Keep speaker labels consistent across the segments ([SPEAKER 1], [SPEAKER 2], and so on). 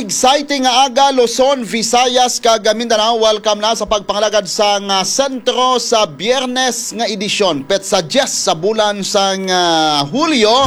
[SPEAKER 1] Exciting nga aga, Luzon, Visayas, kag Mindanao. Welcome na sa pagpangalagad sa sentro sa Biyernes nga edisyon. Petsa 10 sa bulan sa Hulyo.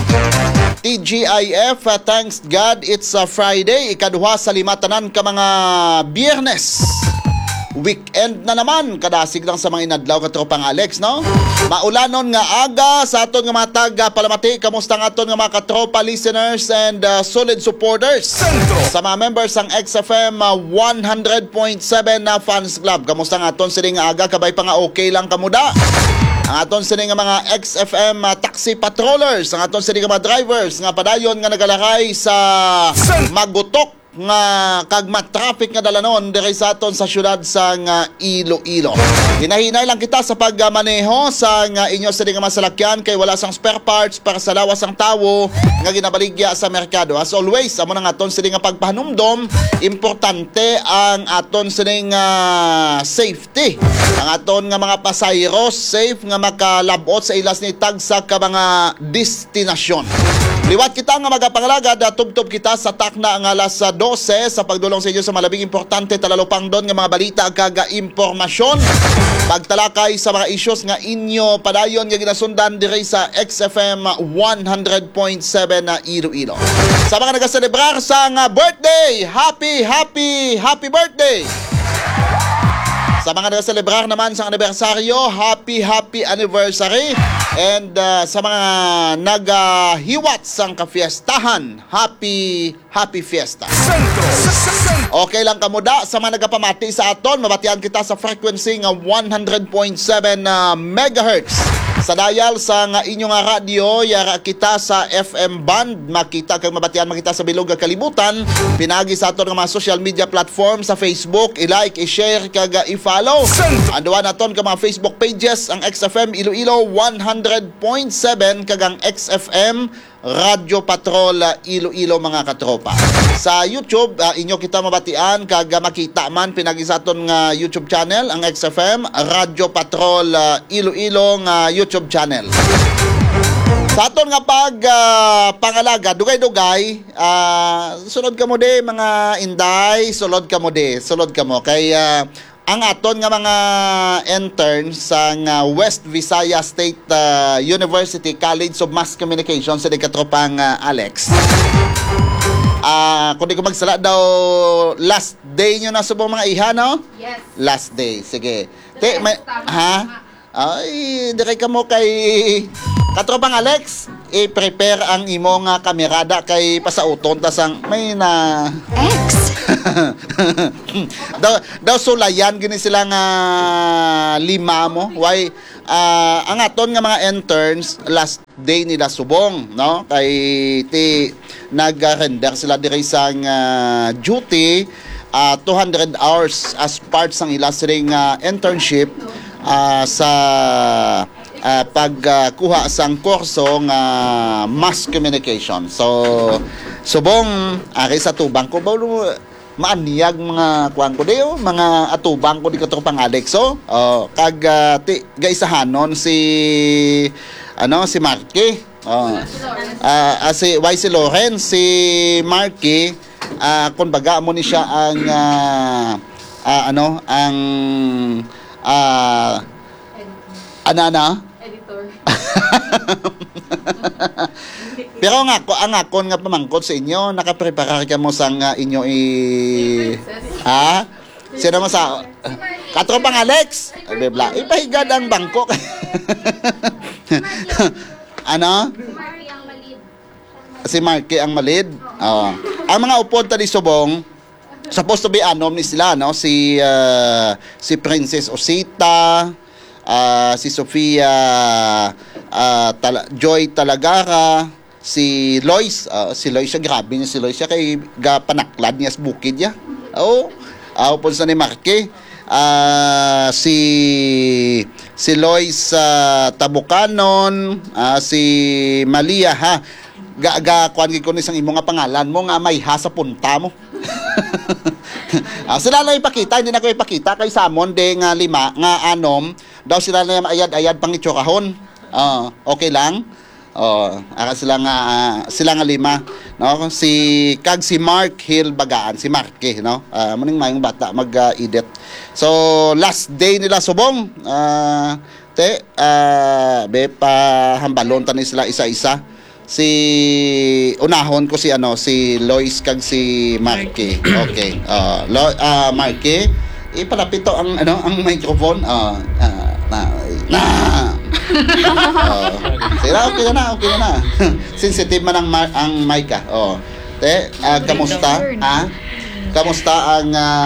[SPEAKER 1] TGIF, thanks God, it's a Friday. Ikaduha sa limatanan ka mga Biyernes. Weekend na naman, kadasig lang sa mga inadlaw katropang Alex, no? Maulanon nga aga sa aton nga mga taga-palamati. Kamusta nga aton nga mga katropa listeners and solid supporters sa mga members ng XFM 100.7 na fans club. Kamusta nga aton sining nga aga, kabay pa nga okay lang kamuda. Ang aton sining nga mga XFM taxi patrollers, ang aton sining nga mga drivers nga padayon nga nagalakay sa magutok nga kagma traffic nga dalanon diri sa aton sa syudad sa Iloilo. Hinahinay lang kita sa pagmaneho sa inyo sa nga masalakyan kay wala sang spare parts para sa lawas ang tawo nga ginabaligya sa merkado. As always, amo nang aton sini nga pagpahanumdom, importante ang aton sini nga safety. Ang aton nga mga pasayro safe nga makalabot sa ilas ni tagsa ka mga destinasyon. Liwat kita nga magapangalagad, tubtob kita sa takna nga alas 12 sa pagdulong sa inyo sa malabing importante talalupang doon nga mga balita kaga impormasyon. Pagtalakay sa mga issues nga inyo padayon nga ginasundan diri sa XFM 100.7 na Iloilo. Sa mga nagaselebrar sa birthday, happy birthday! Sa mga nagselebrar naman sa anibersaryo, happy anniversary. And sa mga naghiwat sang kafiestahan, happy fiesta. Okay lang kamuda sa mga nagapamati sa aton, mabatian kita sa frequency nga 100.7 megahertz. Sa dial sa inyong radio, yara kita sa FM band, makita kang mabatian makita sa bilog nga kalibutan. Pinagi sa aton nga mga social media platform sa Facebook, i-like, i-share kag i-follow. Anduan naton ka mga Facebook pages ang XFM Iloilo 100.7 kag ang XFM Radio Patrol Iloilo mga katropa. Sa YouTube, inyo kita mabatian kag makita man pinagi sa aton nga YouTube channel ang XFM Radio Patrol Iloilo nga YouTube channel. Sa aton nga pangalaga, dugay-dugay, sulod ka mo de mga inday, sulod ka mo kay ang aton nga mga interns sa West Visayas State University College of Mass Communication sa katropang Alex. Kung di ko magsala daw, last day nyo na subong mga iha, no?
[SPEAKER 2] Yes.
[SPEAKER 1] Last day, sige. Ay, dire ka mo kay katropang Alex, i-prepare ang imong kamerada kay pasauton tasang may na
[SPEAKER 2] X.
[SPEAKER 1] daw sulayan gini sila nga lima mo. Why ang aton nga mga interns last day nila subong, no? Kay ti nag-render sila diri sa duty 200 hours as part sang ila siring internship sa pagkuha sang kurso nga mass communication. So subong ari sa tubang ko ba maaniyag mga kuan ko dayo mga atubang ko di katropang Alexo. Kag gaisahanon si Marky. Si YC Lawrence, si Marky, kun baga mo ni siya ang
[SPEAKER 2] Editor.
[SPEAKER 1] Pero ang akon nga pamangkot sa inyo, nakapreparar ka mo sang inyo Sino mo sa katropang Alex? Bebla, ipahigad ang bangko. Si Marky ang malid. Ang mga upod tadi subong, supposed to be anom ni sila, no? Si Princess Osita, si Sofia Joy Talagara, si Lois siya, grabe niya si Lois siya kay panaklad niya sa bukid niya. Upod sa ni Marky, si Lois Tabukanon, si Malia kuan ko ni sang imo nga pangalan mo nga may ha sa punta mo. Sila lang ipakita, hindi na ko ipakita kay samon de nga lima nga anom daw sila na ayad-ayad pang itsurahon. Okay lang. Sila nga lima, no? Si Mark Hill Bagaan, si Marke, no? Muning mayong bata mag-edit. So last day nila subong. Pa hambalon tani sila isa-isa. Si unahon ko si Lois kag si Marke. Okay. Marke, ipalapit to ang microphone. Okay na. Sensitive man ang mic ka. Kamusta? Kamusta ang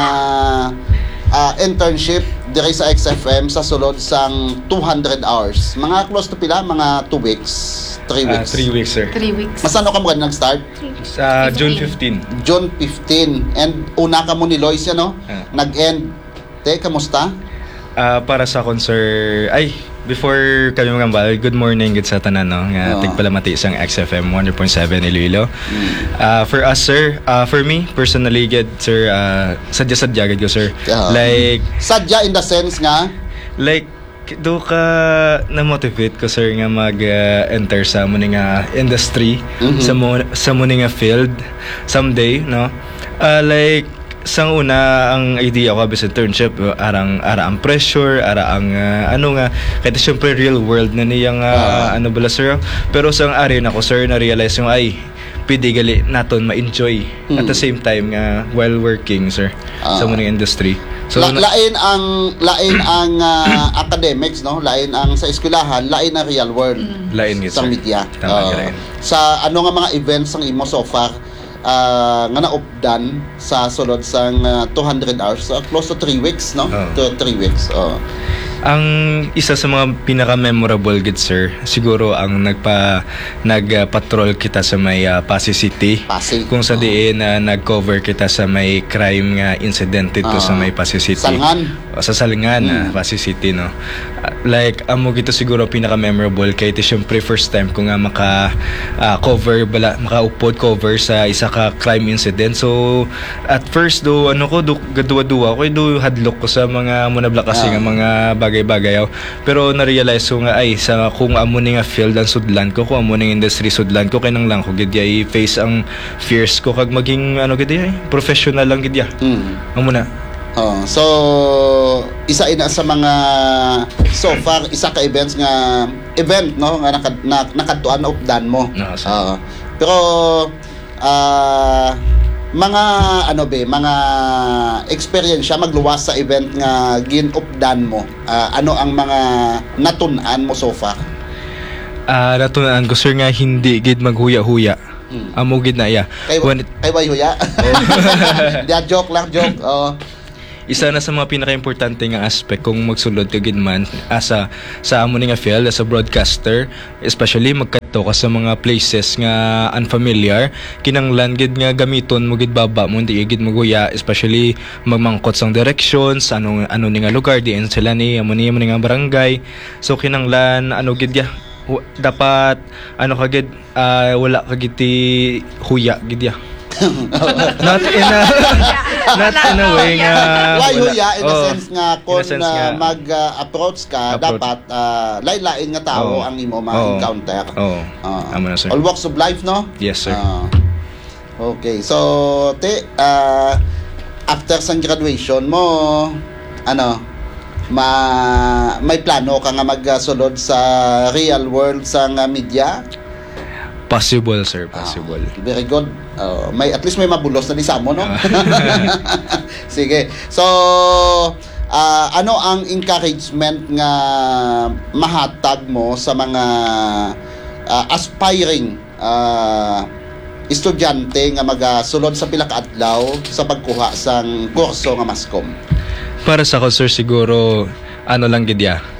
[SPEAKER 1] internship diri sa XFM sa sulod sang 200 hours? Mga close to pila? Mga 2 weeks? 3 weeks?
[SPEAKER 2] 3 weeks, sir.
[SPEAKER 3] 3 weeks.
[SPEAKER 1] Masano ka mo nag-start?
[SPEAKER 2] Sa June 15.
[SPEAKER 1] June 15. And una ka mo ni Lois yan, no? Nag-end. Kamusta?
[SPEAKER 2] Para sa akon, sir, before kami magambal, good morning good sa tanan, no? Tigpalamati isang XFM 100.7 Iloilo. For us, sir, for me personally, sir, sadya gid ko, sir. Like
[SPEAKER 1] sadya in the sense nga
[SPEAKER 2] like do ka na-motivate ko, sir, nga mag-enter sa muna nga industry, sa muna nga field someday, no? Like sang una ang idea ko sa internship, ara ang pressure, ara ang kahit syempre real world na niyang bala, sir. Pero sang ari na ko, sir, na realize yung pwede gali naton ma-enjoy at the same time while working, sir, sa muna industry. So
[SPEAKER 1] lain ang academics, no? Lain ang sa eskwelahan, lain ang real world.
[SPEAKER 2] Lain gid
[SPEAKER 1] sa media. Sa nga mga events ang imo so far nga na-updan sa sulod sang 200 hours, close to 3 weeks, no? To 3 weeks.
[SPEAKER 2] Ang isa sa mga pinaka-memorable gid, sir, siguro ang nagpatrol kita sa may Pasig City. Kung sa diin nag-cover kita sa may crime nga incident dito sa may Pasig City. Sa Salingan, Pasig City, no. Like amo gito siguro pinaka-memorable kay syempre first time ko nga maka-upod cover sa isa ka crime incident. So at first gaduwa-duwa ko hadlok ko sa mga munabla kasi nga mga bagay-bagay. Pero na-realize ko nga sa kung amo ni nga field ang sudlan ko, kung amo ni industry sudlan ko, kinang lang ko gid face ang fears ko kag maging professional lang gid amo na.
[SPEAKER 1] So isa ina sa mga so far isa ka event, no, nga nakadtuan na updan mo. Pero mga mga experience magluwas sa event nga gin-updan mo, ano ang mga natun-an mo so far?
[SPEAKER 2] Natun-an ko, sir, nga hindi gid maghuya-huya. Amo gid na
[SPEAKER 1] kay huya. Joke lang.
[SPEAKER 2] Isa na sa mga pinaka-importante nga aspect kung magsulod ka gid man sa amo ni nga field as a broadcaster, especially magkadto ka sa mga places nga unfamiliar, kinanglan gid nga gamiton mo gid baba mo, hindi gid maguya, especially magmangkot sang directions, ano ni nga lugar diin sila ni amo ni nga barangay. So kinanglan gid dapat kagid wala kagid ti huya gid not in a way nga
[SPEAKER 1] why huya in a sense nga kung mag-approach ka dapat lain-lain nga tao ang imo ma-encounter.
[SPEAKER 2] Amo na, sir.
[SPEAKER 1] All walks of life, no?
[SPEAKER 2] Yes, sir.
[SPEAKER 1] Okay, so after sang graduation mo, may plano ka nga magsulod sa real world sang media?
[SPEAKER 2] Possible, sir, possible.
[SPEAKER 1] Very good. At least may mabulos na sa mo, no? Sige. So, ano ang encouragement nga mahatag mo sa mga aspiring estudyante nga magasulod sa pila ka adlaw sa pagkuha sang kurso nga Mascom?
[SPEAKER 2] Para sa ko, sir, siguro lang gid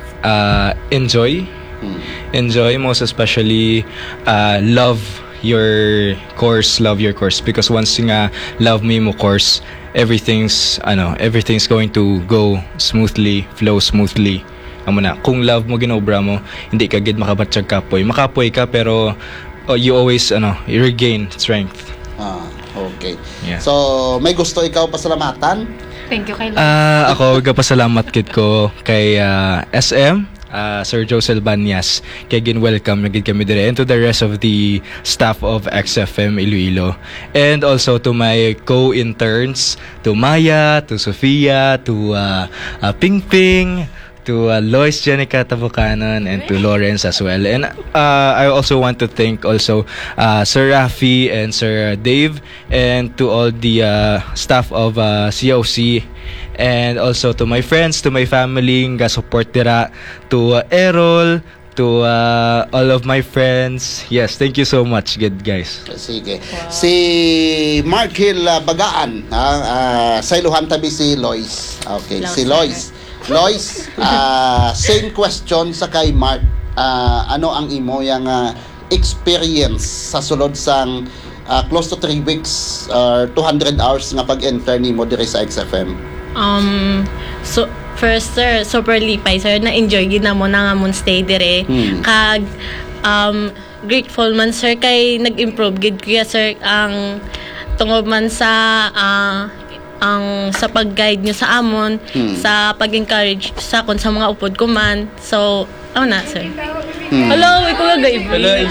[SPEAKER 2] enjoy, most especially love your course because once nga love mo course, everything's going to go smoothly, flow smoothly. Amo na, kung love mo ginobra mo, hindi ka gid makabatsyag makapoy ka, pero you always you regain strength.
[SPEAKER 1] Okay.
[SPEAKER 2] Yeah.
[SPEAKER 1] So may gusto ikaw pasalamatan?
[SPEAKER 3] Thank you kay
[SPEAKER 2] ako gapasalamat kid ko kay SM Sir Josel Banyas, kay gin-welcome na gid kami dire, and to the rest of the staff of XFM Iloilo. And also to my co-interns, to Maya, to Sofia, to Ping Ping, to Lois Jenica Tabucanon, and to Lawrence as well. And I also want to thank also Sir Rafi and Sir Dave, and to all the staff of COC, and also to my friends, to my family nga support dira, to Errol, to all of my friends. Yes, thank you so much, good guys.
[SPEAKER 1] Sige. Si Mark Hill Bagaan, sa iluhan tabi si Lois. Okay, si Lois. Lois, same question sa kay Mark. Ano ang imo yang experience sa sulod sang close to 3 weeks or 200 hours nga pag-enter nimo diri sa XFM?
[SPEAKER 3] So first sir, super lipay sir, na-enjoy gid na mo na nga mon stay dire. Kag grateful man sir kay nag-improve gid kuya sir ang tungod man sa ang sa pag-guide nyo sa amon, sa pag-encourage sa akon sa mga upod ko man. So, na sir. Hello, ikaw nga gaib.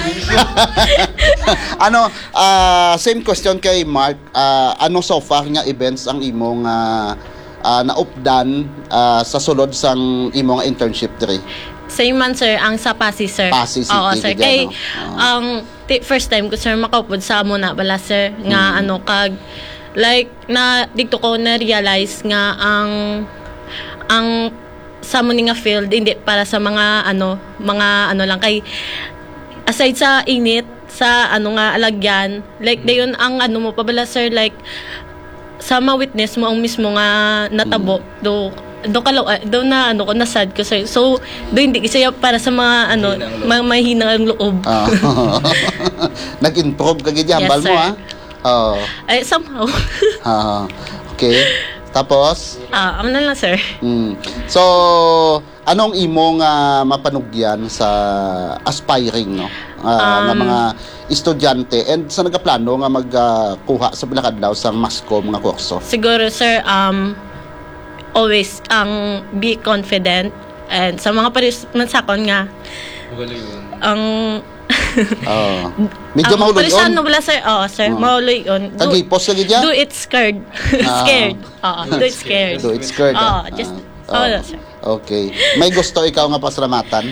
[SPEAKER 1] Same question kay Mark. Ano so far nga events ang imong naupdan sa sulod sang imong internship diri?
[SPEAKER 3] Same man sir, ang sa Pasig sir.
[SPEAKER 1] Pasig City.
[SPEAKER 3] Oo sir. Kay, first time ko sir makaupod sa amon na bala sir, nga kag, like na dito ko na realize nga ang sa mo nga field hindi para sa mga lang kay aside sa init sa nga alagyan, like dayon ang mo pa bala sir, like sa ma-witness mo ang mismo nga natabo do na ko nasad ko sir. So do hindi kasi para sa mga mahina ang loob.
[SPEAKER 1] Nag-improve ka gid hambal
[SPEAKER 3] yes,
[SPEAKER 1] mo
[SPEAKER 3] somehow.
[SPEAKER 1] Okay. Tapos?
[SPEAKER 3] Ano lang sir.
[SPEAKER 1] So, anong imong mapanugyan sa aspiring nga mga estudyante and sa nagaplano nga magkuha sa bilakadlaw sa MASCOM nga kurso?
[SPEAKER 3] Siguro sir, always be confident, and sa mga pares man sakon nga
[SPEAKER 1] medyo mahuloy on.
[SPEAKER 3] Wala sir. Sir, mahuloy on.
[SPEAKER 1] Tagipos lagi dyan?
[SPEAKER 3] Do it scared. Scared. Do it scared.
[SPEAKER 1] Do it scared.
[SPEAKER 3] Just, sir.
[SPEAKER 1] Okay. May gusto ikaw nga pasramatan?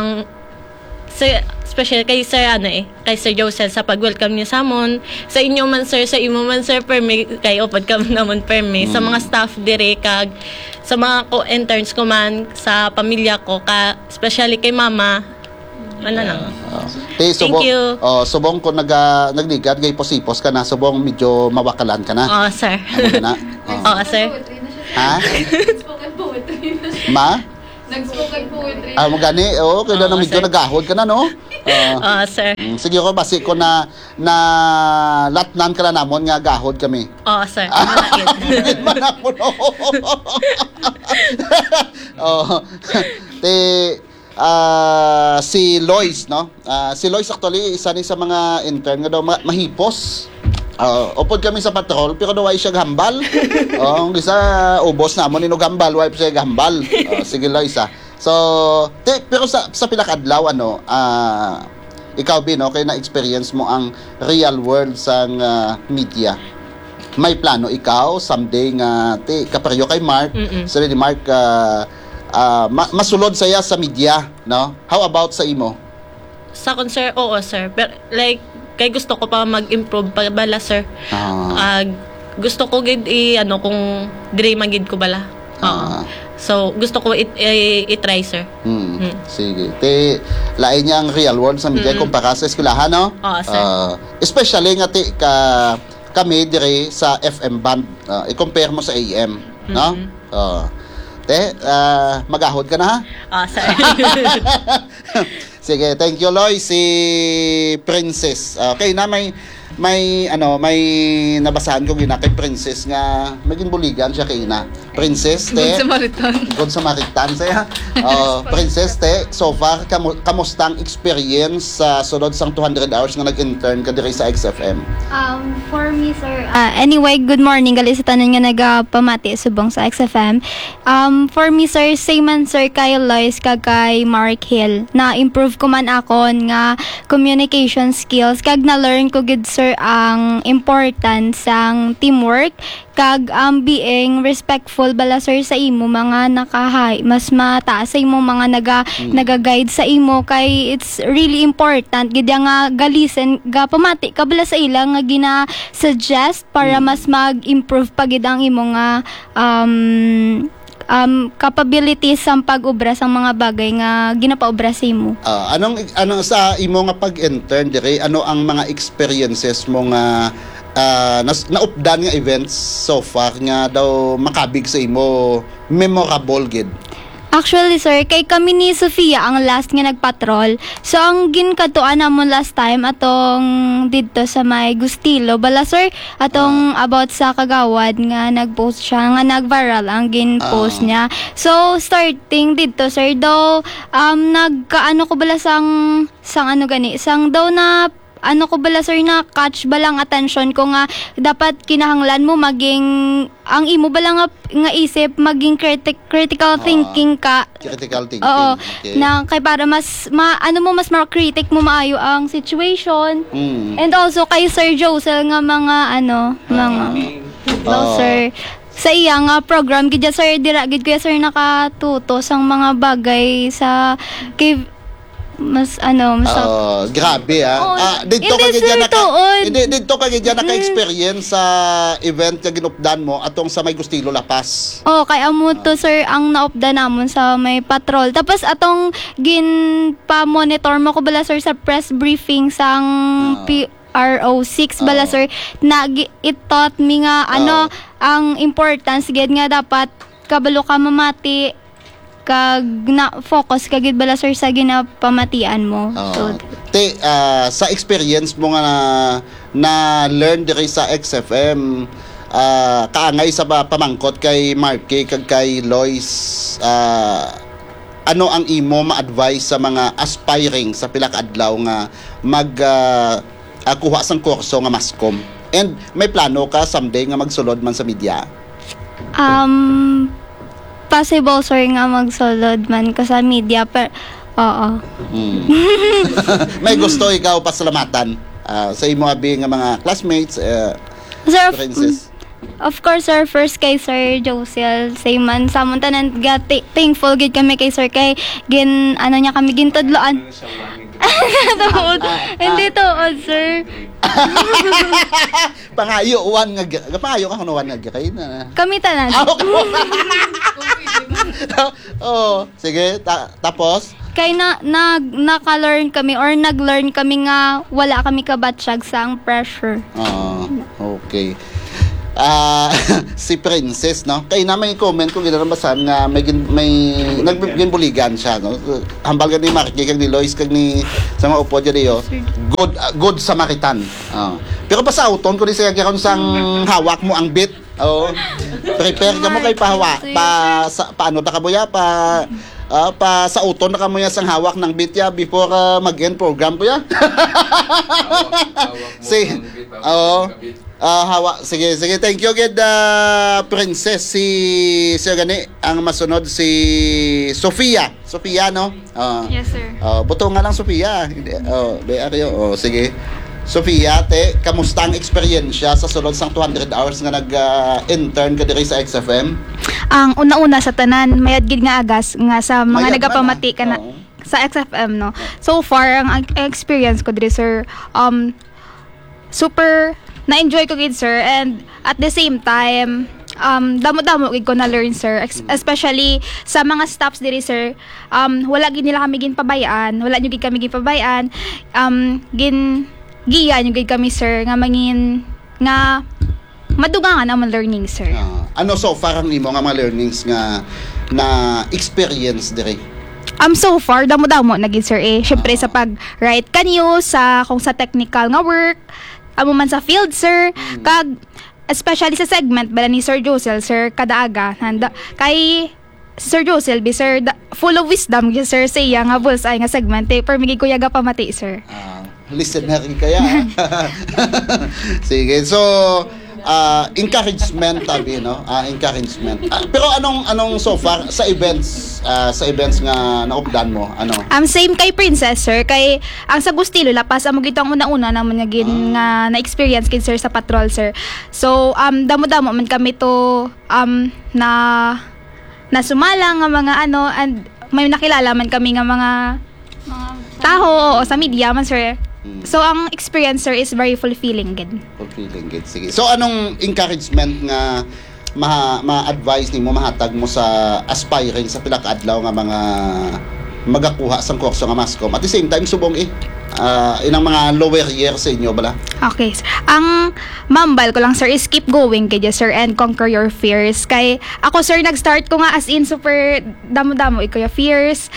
[SPEAKER 3] Special kay sir, kay Sir Josel sa pag-welcome niyo sa amon. Sa inyo man sir, sa imo man sir, permi, kay opad ka naman permi. Sa mga staff dire, kag sa mga co-interns ko man, sa pamilya ko, especially kay mama,
[SPEAKER 1] subong,
[SPEAKER 3] thank you.
[SPEAKER 1] Subong ko nagligad gay posipos ka na, subong medyo mawakalan ka na.
[SPEAKER 3] Sir. Sir.
[SPEAKER 1] Ha?
[SPEAKER 4] Spoken poetry.
[SPEAKER 1] Ma?
[SPEAKER 4] Nag-spoken poetry.
[SPEAKER 1] Magani, kaya na medyo nagahod ka na, no?
[SPEAKER 3] Sir.
[SPEAKER 1] Sige ko, basi ko na latnan ka na namon nga gahod kami.
[SPEAKER 3] Sir.
[SPEAKER 1] Bakit man ako, no? Si Lois, no? Si Lois actually isa ni sa mga intern nga daw mahipos. Upod kami sa patrol pero daw ay siya gambal. Ang isa ubos na mo ninog gambal, wife siya gambal. Sige Lois. So, pero sa pila ka adlaw ikaw no kay na experience mo ang real world sang media. May plano ikaw someday nga kaparyo kay Mark, sabi ni Mark masulod saya sa media, no? How about sa imo?
[SPEAKER 3] Sa kon sir, oo sir. Pero like kay gusto ko pa mag-improve pa bala sir. Gusto ko gid kung dire magid ko bala. So gusto ko i-try sir.
[SPEAKER 1] Sige. Lain niya ang real world sa media kumpara sa eskwelahan, no?
[SPEAKER 3] Sir.
[SPEAKER 1] Especially nga kami dire sa FM band, i-compare mo sa AM, no? Magahod ka na, ha?
[SPEAKER 3] Sir.
[SPEAKER 1] Sige, thank you, Loy. Si Princess. Okay, na may may nabasahan ko gina kay Princess nga maging buligan siya kay ina. Princess te. Good Samaritan saya. Princess te, so far kamusta ang experience sa sunod sang 200 hours nga nag-intern ka diri sa XFM?
[SPEAKER 5] For me, sir, anyway, good morning gali sa tanan nga nagapamati subong sa XFM. For me, sir, same man sir kay Lois kag kay Mark Hill. Na-improve ko man akon nga communication skills kag na-learn ko gid sir ang importance sang teamwork kag being respectful bala sir sa imo mga nakahay mas mataas sa imo mga naga-guide sa imo kay it's really important gid nga galisen ga pamati ka bala sa ila nga gina-suggest para mas mag-improve pa gid ang imo nga capabilities sa pag-ubra sa mga bagay nga ginapaubra sa imo.
[SPEAKER 1] Anong sa imo nga pag-intern dire, ano ang mga experiences mo nga naupdan nga events so far nga daw makabig sa imo memorable gid?
[SPEAKER 5] Actually, sir, kay kami ni Sofia ang last nga nagpatrol. So, ang ginkatuan namon last time atong dito sa may Gustilo. Bala, sir, atong about sa Kagawad nga nag-post siya, nga nag-viral ang gin-post niya. So, starting dito, sir, daw, nagkaano ko bala sang daw na ano ko bala sir na catch balang attention ko nga dapat kinahanglan mo maging ang imo bala nga isip maging critical thinking ka.
[SPEAKER 1] Critical thinking.
[SPEAKER 5] Oo.
[SPEAKER 1] Okay.
[SPEAKER 5] Na kay para mas mas critic mo maayo ang situation. And also kay Sir Josel nga mga sir sa iya nga program gid sir dira gid kuya sir nakatuto sang mga bagay sa kay
[SPEAKER 1] grabe dito ka gid naka-experience sa event nga ginupdan mo atong sa may Gustilo Lapas.
[SPEAKER 5] Kay amo to sir ang naupdan namon sa may patrol. Tapos atong pa-monitor mo ko bala sir sa press briefing sang RO6 bala sir na it taught me nga ang importance gid nga dapat kabalo ka mamati kag na focus kagid bala sir sa ginapamatian mo.
[SPEAKER 1] Sa experience mo nga na learn diri sa XFM, kaangay sa pamangkot kay Marky kag kay Lois, ano ang imo ma-advise sa mga aspiring sa pila ka adlaw nga kuha sang kurso nga mascom, and may plano ka someday nga magsulod man sa media?
[SPEAKER 5] Possible sir nga magsulod man ka sa media oo.
[SPEAKER 1] May gusto ikaw pasalamatan sa imo abi nga mga classmates,
[SPEAKER 5] sir,
[SPEAKER 1] Princess?
[SPEAKER 5] Of course sir, first kay Sir Josel say man sa amon tanan thankful gid kami kay sir kay kami gintudloan. Hindi tuod sir.
[SPEAKER 1] Pangayoan nga pangayo ka kuno nga kay na.
[SPEAKER 5] Kami tanan.
[SPEAKER 1] Sige, tapos
[SPEAKER 5] kay naka-learn kami or nag-learn kami nga wala kami kabatsyag sa ang pressure.
[SPEAKER 1] Okay. Si Princess, no? Kay na may comment ko ginarabasan nga may nagbuligan siya, no? Hambal ka ni Marky kag ni Lois kag ni sa mga upo diyo. Good Samaritan. Pero pa sa auton ko di sa karon sang hawak mo ang bit. Prepare ka mo kay pahawa paano ta kabuya pa sa uton na kamo ya sang hawak ng bit ya before mag-end program po ya. Sige, thank you gid Princess. Si gani ang masunod si Sofia, no?
[SPEAKER 5] Yes sir.
[SPEAKER 1] Buto nga lang Sofia. Sige. Sofia, kamusta ang eksperyensya sa sulod sang 200 hours nga nag-intern ka diri sa XFM?
[SPEAKER 6] Ang una-una sa tanan, mayad gid nga agas nga sa mga nagapamati ka na sa XFM, no. So far ang experience ko diri sir, super na-enjoy ko gid sir, and at the same time damo-damo gid ko na learn sir, especially sa mga staffs diri sir. Wala gid nila kami ginpabayaan, wala nyo gid kami ginpabayaan, giyan yung gid kami sir nga mangin nga madugangan ang learning sir.
[SPEAKER 1] Ano so far ang imo nga mga learnings nga na experience diri?
[SPEAKER 6] So far damo-damo na gid sir syempre sa pag write kanyo sa kung sa technical nga work, amo man sa field sir, kag especially sa segment bala ni Sir Josel sir kadaaga handa kay Sir Josel bi sir full of wisdom gyud sir sa iya nga bullseye nga segment per migi ko yaga pamati sir.
[SPEAKER 1] Listener rin kaya. Sige. So, encouragement tabi, no? Encouragement. Pero anong so far sa events nga naupdan mo? Ano?
[SPEAKER 6] Same kay Princess sir kay ang sa Gustilo lapas amo gitong una-una naman nga gin nga na-experience kid sir sa patrol sir. So damo-damo man kami to na sumala nga mga and may nakilala man kami nga mga taho o sa media man sir. So ang experience sir is very fulfilling gid.
[SPEAKER 1] Fulfilling gid. Sige. So anong encouragement nga ma-advise nimo mahatag mo sa aspiring sa pila ka adlaw nga mga magakuha sang kurso nga Mascom at the same time subong inang mga lower year sa inyo bala?
[SPEAKER 6] Okay. Ang mambal ko lang sir is keep going kay sir and conquer your fears. Kay ako sir nag-start ko nga as in super damo-damo ikaw yung fears.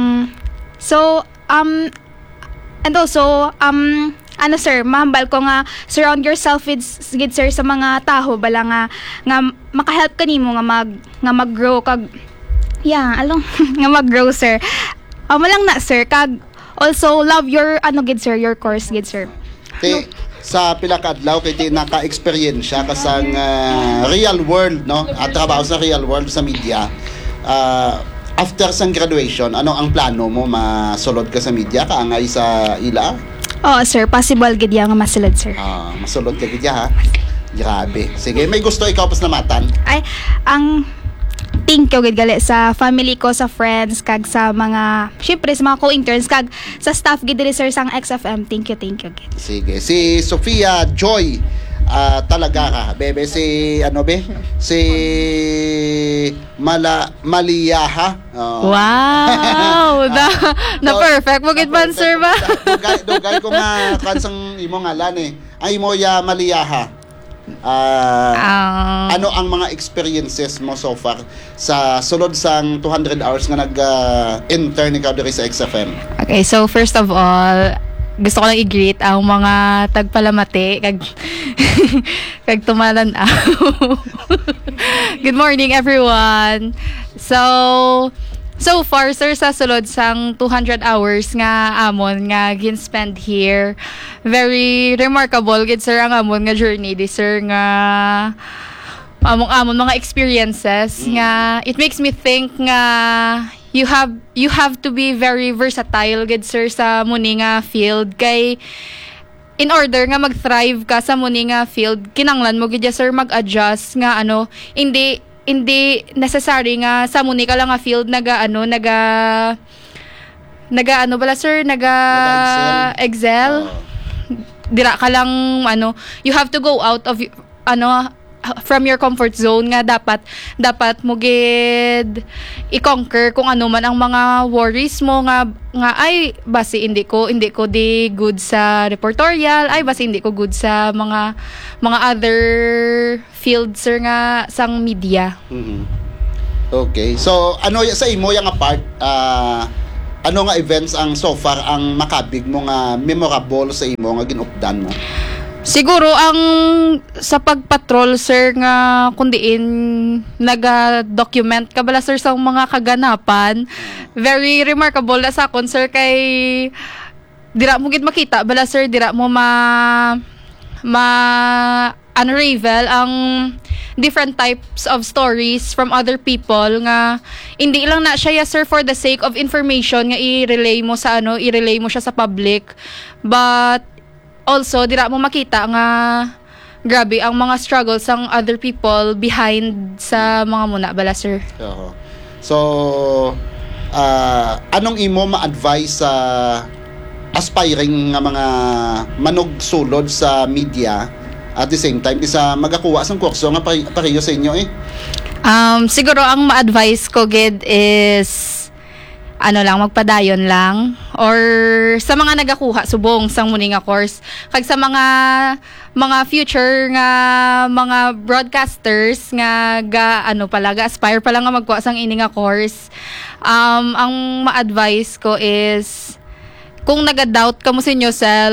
[SPEAKER 6] And also ano sir, mahambal ko nga surround yourself with sir sa mga taho bala nga makahelp kanimo nga mag-grow kag nga mag-grow sir. Malang na sir kag also love your sir your course gid sir.
[SPEAKER 1] Sa pila ka adlaw kay naka-experience ka sa real world no at trabaho sa real world sa media. After sang graduation, ano ang plano mo? Masulod ka sa media? Kaangay sa ila?
[SPEAKER 6] Oo, sir. Possible gid nga masulod, sir.
[SPEAKER 1] Masulod ka gid ha? Grabe. Sige, may gusto ikaw pas namatan?
[SPEAKER 6] Ay, ang thank you gid gali sa family ko, sa friends, kag sa mga, syempre sa mga co-interns, kag sa staff gid diri sir sang XFM. Thank you gid.
[SPEAKER 1] Sige. Si Sofia Joy, talaga ka bebe si Maliyaha.
[SPEAKER 3] Wow. na perfect mo gid man sir ba?
[SPEAKER 1] Dugay ko nga kansang imo ngalan ay mo ya Maliyaha. Ano ang mga experiences mo so far sa sulod sang 200 hours nga nag-intern ikaw diri sa XFM?
[SPEAKER 7] Okay, so first of all, gusto ko lang i-greet ang mga tagpalamati kag tumalanaw. Good morning everyone. So far sir sa sulod sang 200 hours nga amon nga gin-spend here, very remarkable gid sir ang amon nga journey di sir nga among mga experiences nga it makes me think nga you have to be very versatile gid sir sa muni nga field kay in order nga mag-thrive ka sa muni nga field kinanglan mo gid sir mag-adjust nga hindi necessary nga sa muni ka lang nga field naga excel dira ka lang you have to go out of from your comfort zone nga dapat mo gid i-conquer kung ano man ang mga worries mo nga ay basi hindi ko di good sa reportorial, ay basi hindi ko good sa mga other fields sir nga sang media.
[SPEAKER 1] Okay. So ano sa imo yang part ano nga events ang so far ang makabig mo nga memorable sa imo nga ginupdan mo?
[SPEAKER 7] Siguro ang sa pagpatrol sir nga kundiin naga-document kabala sir sa mga kaganapan, very remarkable na sa akon sir kay dira mo gid makita bala sir dira mo unravel ang different types of stories from other people nga hindi lang na siya sir for the sake of information nga i-relay mo siya sa public, but also dira mo makita nga grabe ang mga struggles ng other people behind sa mga muna bala sir.
[SPEAKER 1] So anong imo ma-advise sa aspiring nga mga manugsulod sa media at the same time isa magakuha sang kurso nga pareho sa inyo
[SPEAKER 7] siguro ang ma-advise ko gid is magpadayon lang, or sa mga nagakuha subong sang muni nga course kag sa mga future nga mga broadcasters nga aspire pa lang nga magkuha sang ini nga course, ang ma-advise ko is kung naga-doubt ka mo sa yourself,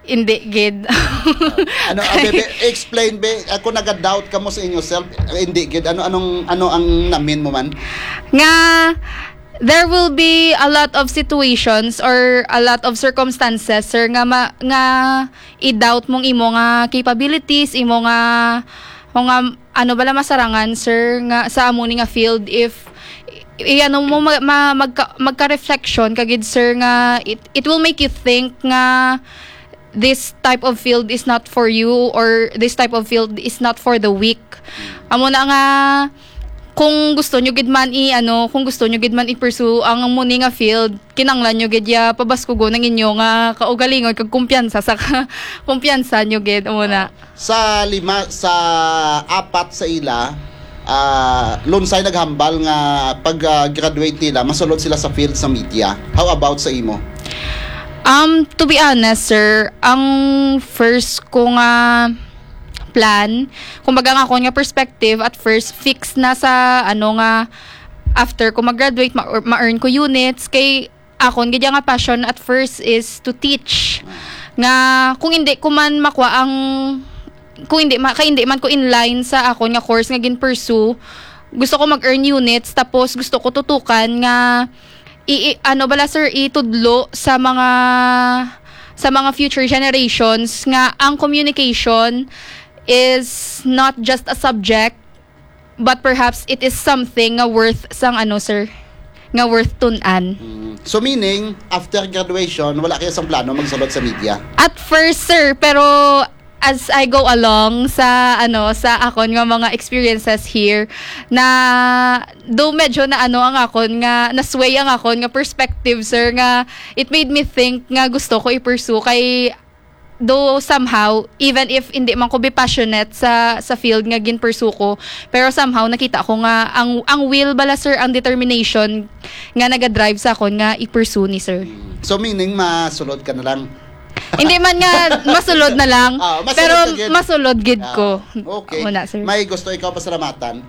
[SPEAKER 7] hindi gid.
[SPEAKER 1] Ano, bebe, explain be, ako naga-doubt ka mo sa inyo self, hindi gid, ano ang namin mo man?
[SPEAKER 7] Nga there will be a lot of situations or a lot of circumstances sir nga nga i-doubt mong imo nga capabilities, imo nga ano bala masarangan sir nga sa amo ni nga field if ano mo magka-reflection kagid sir nga it will make you think nga this type of field is not for you or this type of field is not for the weak. Amo na nga kung gusto nyo gid man i-pursue ang muni nga field, kinanglan nyo gid ya pabaskugo ng inyo nga kaugalingon kag kumpiyansa sa kumpiyansa nyo gid amo na.
[SPEAKER 1] Sa apat sa ila, lunsay naghambal nga pag graduate nila, masulod sila sa field sa media. How about sa imo?
[SPEAKER 7] To be honest, sir, ang first ko nga plan, kumbaga nga ako nga perspective, at first, fix na sa ano nga, after ko mag-graduate, ma-earn ko units, kay akon, gadya nga passion at first is to teach. Nga, kung hindi ko man makuha ang, kung hindi man ko inline sa akon nga course nga gin-pursue, gusto ko mag-earn units, tapos gusto ko tutukan nga, itudlo sa mga future generations nga ang communication is not just a subject but perhaps it is something nga worth nga worth tun-an.
[SPEAKER 1] So meaning after graduation wala kayo sang plano magsulod sa media?
[SPEAKER 7] At first sir, pero as I go along sa akon nga mga experiences here na do medyo na ang akon nga nasway ang akon nga perspective sir nga it made me think nga gusto ko i-pursue kay do somehow even if hindi man ko be passionate sa field nga gin-pursue ko pero somehow nakita ko nga ang will bala sir, ang determination nga naga-drive sa akon nga i-pursue ni sir.
[SPEAKER 1] So meaning masulod ka na lang?
[SPEAKER 7] Hindi man nga masulod na lang, pero masulod gid ko.
[SPEAKER 1] Okay.
[SPEAKER 7] Muna, sir.
[SPEAKER 1] May gusto ikaw pasalamatan?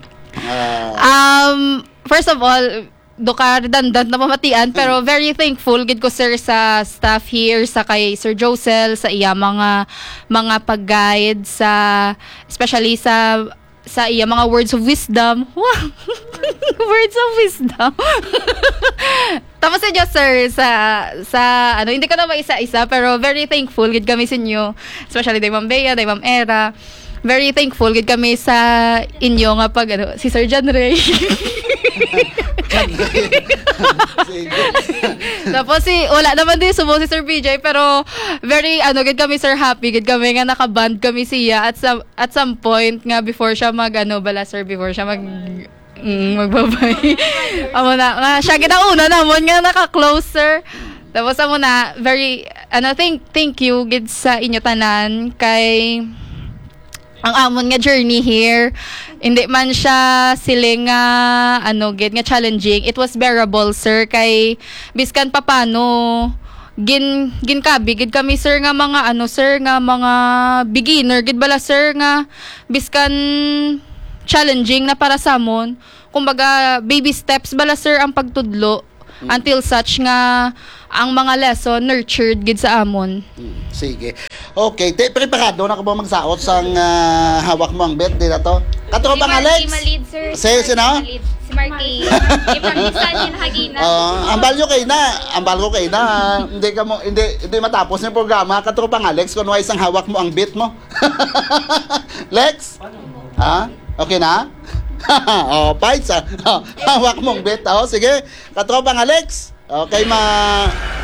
[SPEAKER 7] First of all, do ka redundant na pamatian, pero very thankful gid ko sir sa staff here, sa kay Sir Josel, sa iya mga pag-guide, especially sa iya mga words of wisdom. Wow! Words of wisdom. Tapos sa Diyos, sir, sa hindi ko na maisa-isa, pero very thankful gid kami sa inyo. Especially day Ma'am Bea, day Ma'am Era. Very thankful gid kami sa inyo nga pag si Sir John Ray. Tapos wala naman din sumo si Sir BJ, pero very gid kami sir, happy gid kami nga nakaband kami siya at some point nga before siya magbabay. Amo na nga siya ginauna namon nga naka-close sir. Tapos amo na very thank you gid sa inyo tanan kay ang amon nga journey here, hindi man siya siling gid nga challenging. It was bearable sir, kay biskan papano ginkabi gid kami sir nga mga mga beginner gid bala sir nga biskan challenging na para sa amon. Kumbaga baby steps bala sir ang pagtudlo until such nga ang mga lesson nurtured gid sa amon.
[SPEAKER 1] Sige. Okay, preparado na ka ba magsaot sang hawak mo ang bet dito to? Kato bang Alex?
[SPEAKER 6] Malid, sir.
[SPEAKER 1] Sino?
[SPEAKER 6] Si Marky. Ipagisan din hagina.
[SPEAKER 1] Ambal ko kay na. Hindi matapos ng programa. Kato bang Alex kung why sang hawak mo ang bet mo? Lex? Ha? Okay na? Fights. Hawak mo ang bet. Sige. Kato bang Alex? Okay,